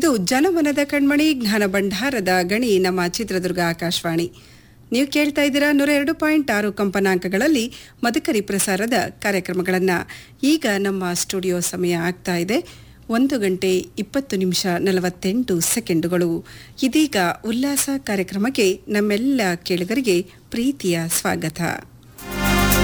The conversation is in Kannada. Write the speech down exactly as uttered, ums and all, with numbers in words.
ಇದು ಜನಮನದ ಕಣ್ಮಣಿ ಜ್ಞಾನ ಭಂಡಾರದ ಗಣಿ ನಮ್ಮ ಚಿತ್ರದುರ್ಗ ಆಕಾಶವಾಣಿ. ನೀವು ಕೇಳ್ತಾ ಇದ್ದೀರಾ ನೂರ ಎರಡು ಪಾಯಿಂಟ್ ಆರು ಕಂಪನಾಂಕಗಳಲ್ಲಿ ಮದಕರಿ ಪ್ರಸಾರದ ಕಾರ್ಯಕ್ರಮಗಳನ್ನು. ಈಗ ನಮ್ಮ ಸ್ಟುಡಿಯೋ ಸಮಯ ಆಗ್ತಾ ಇದೆ ಒಂದು ಗಂಟೆ ಇಪ್ಪತ್ತು ನಿಮಿಷ ನಲವತ್ತೆಂಟು ಸೆಕೆಂಡುಗಳು. ಇದೀಗ ಉಲ್ಲಾಸ ಕಾರ್ಯಕ್ರಮಕ್ಕೆ ನಮ್ಮೆಲ್ಲ ಕೇಳುಗರಿಗೆ ಪ್ರೀತಿಯ ಸ್ವಾಗತ.